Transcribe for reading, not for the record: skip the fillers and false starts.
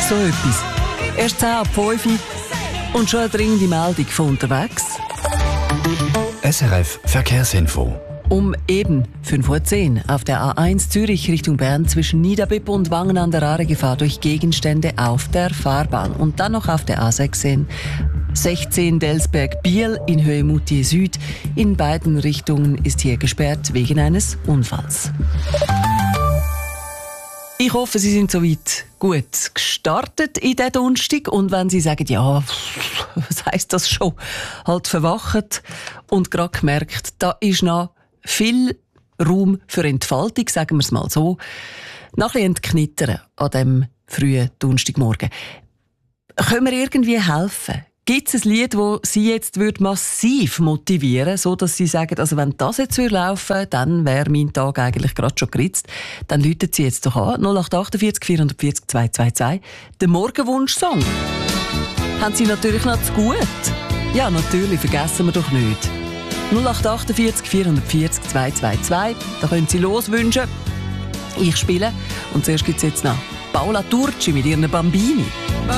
So etwas. Erst 10 ab 5 und schon eine dringende Meldung von unterwegs. SRF Verkehrsinfo. Um eben 5:10 Uhr auf der A1 Zürich Richtung Bern zwischen Niederbipp und Wangen an der Aare Gefahr durch Gegenstände auf der Fahrbahn. Und dann noch auf der A16 Delsberg-Biel in Höhe Moutier Süd. In beiden Richtungen ist hier gesperrt wegen eines Unfalls. Ich hoffe, Sie sind soweit gut gestartet in diesen Donnerstag. Und wenn Sie sagen, ja, was heisst das schon? Halt verwacht und gerade gemerkt, da ist noch viel Raum für Entfaltung, sagen wir es mal so. Nach ein bisschen entknittern an diesem frühen Donnerstagmorgen. Können wir irgendwie helfen? Gibt es ein Lied, das Sie jetzt massiv motivieren würde, so dass Sie sagen, also wenn das jetzt laufen würde, dann wäre mein Tag eigentlich gerade schon geritzt. Dann läuten Sie jetzt doch an. 0848 440 222. Der Morgenwunsch-Song. Haben Sie natürlich noch zu gut? Ja, natürlich, vergessen wir doch nicht. 0848 440 222. Da können Sie loswünschen. Ich spiele. Und zuerst gibt es jetzt noch Paola Turci mit ihren Bambini.